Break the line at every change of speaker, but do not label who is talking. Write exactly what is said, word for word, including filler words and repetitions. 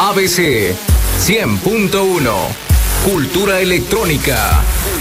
A B C cien punto uno. Cultura electrónica.